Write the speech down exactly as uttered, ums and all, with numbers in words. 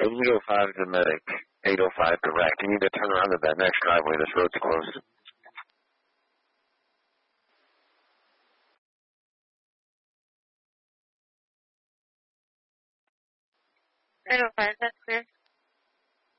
eight oh five is a medic. eight oh five direct. You need to turn around at that next driveway. This road's closed. eight oh five, that's clear.